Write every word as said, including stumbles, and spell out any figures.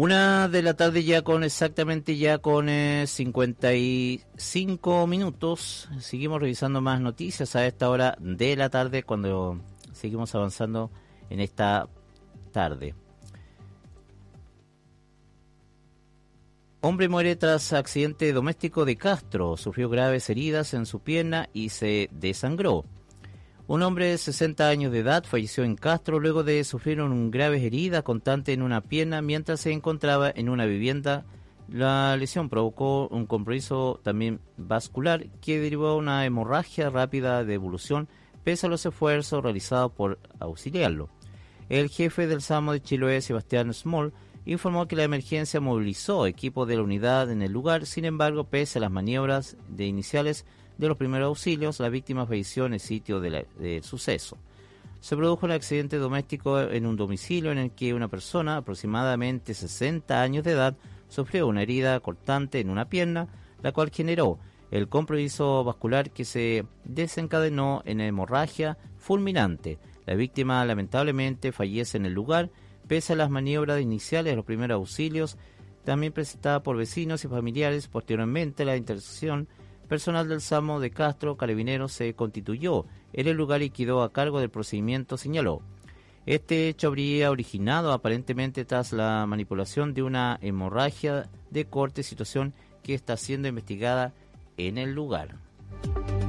Una de la tarde ya con exactamente ya con eh, cincuenta y cinco minutos. Seguimos revisando más noticias a esta hora de la tarde cuando seguimos avanzando en esta tarde. Hombre muere tras accidente doméstico de Castro. Sufrió graves heridas en su pierna y se desangró. Un hombre de sesenta años de edad falleció en Castro luego de sufrir una grave herida constante en una pierna mientras se encontraba en una vivienda. La lesión provocó un compromiso también vascular que derivó a una hemorragia rápida de evolución pese a los esfuerzos realizados por auxiliarlo. El jefe del SAMU de Chiloé, Sebastián Small, informó que la emergencia movilizó equipos de la unidad en el lugar. Sin embargo, pese a las maniobras de iniciales de los primeros auxilios, la víctima falleció en el sitio de la, del suceso. Se produjo un accidente doméstico en un domicilio en el que una persona, aproximadamente sesenta años de edad, sufrió una herida cortante en una pierna, la cual generó el compromiso vascular que se desencadenó en hemorragia fulminante. La víctima lamentablemente fallece en el lugar, pese a las maniobras iniciales de los primeros auxilios, también presentada por vecinos y familiares. Posteriormente, la intercesión personal del SAMU de Castro Carabineros se constituyó en el lugar y quedó a cargo del procedimiento, señaló. Este hecho habría originado aparentemente tras la manipulación de una hemorragia de corte, situación que está siendo investigada en el lugar.